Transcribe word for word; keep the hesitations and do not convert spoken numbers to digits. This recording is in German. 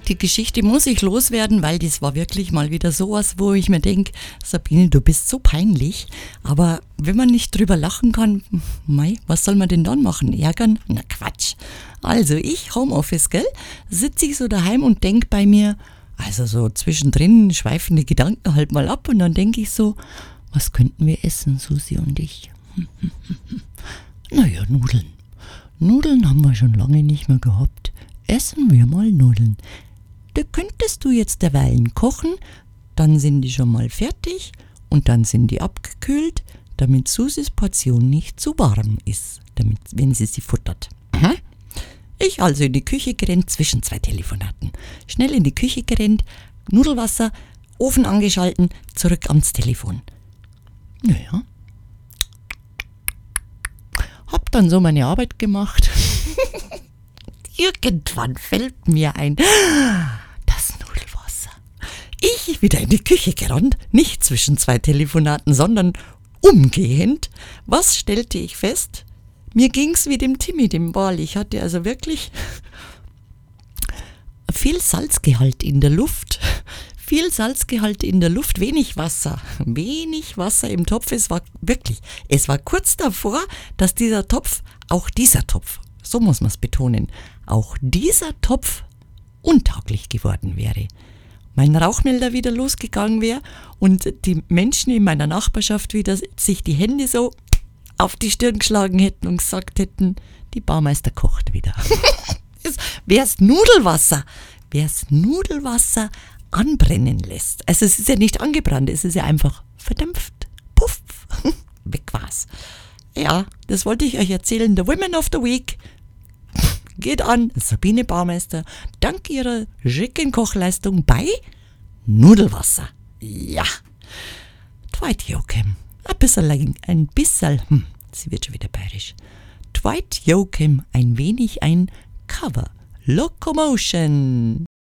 die Geschichte muss ich loswerden, weil das war wirklich mal wieder sowas, wo ich mir denke, Sabine, du bist so peinlich, aber wenn man nicht drüber lachen kann, mei, was soll man denn dann machen? Ärgern? Na Quatsch. Also ich, Homeoffice, gell, sitze ich so daheim und denke bei mir, also so zwischendrin schweifen die Gedanken halt mal ab und dann denke ich so, was könnten wir essen, Susi und ich? Naja, Nudeln. Nudeln haben wir schon lange nicht mehr gehabt. Essen wir mal Nudeln. Da könntest du jetzt derweilen kochen, dann sind die schon mal fertig und dann sind die abgekühlt, damit Susis Portion nicht zu warm ist, damit, wenn sie sie futtert. Aha. Ich also in die Küche gerannt, zwischen zwei Telefonaten. Schnell in die Küche gerannt, Nudelwasser, Ofen angeschalten, zurück ans Telefon. Naja. Hab dann so meine Arbeit gemacht. Irgendwann fällt mir ein, das Nudelwasser. Ich wieder in die Küche gerannt, nicht zwischen zwei Telefonaten, sondern umgehend. Was stellte ich fest? Mir ging's wie dem Timmy, dem Wal. Ich hatte also wirklich viel Salzgehalt in der Luft. Viel Salzgehalt in der Luft, wenig Wasser. Wenig Wasser im Topf. Es war wirklich, es war kurz davor, dass dieser Topf, auch dieser Topf, so muss man es betonen, auch dieser Topf untauglich geworden wäre. Mein Rauchmelder wieder losgegangen wäre und die Menschen in meiner Nachbarschaft wieder sich die Hände so auf die Stirn geschlagen hätten und gesagt hätten, die Baumeister kocht wieder. Wär's Nudelwasser, wär's Nudelwasser anbrennen lässt. Also es ist ja nicht angebrannt, es ist ja einfach verdampft. Puff, weg war's. Ja, das wollte ich euch erzählen. The Women of the Week geht an Sabine Baumeister dank ihrer schicken Kochleistung bei Nudelwasser. Ja, Dwight Yoakam. Ein bisschen, ein bisschen, hm, sie wird schon wieder bayerisch. Dwight Yoakam, ein wenig ein Cover. Locomotion.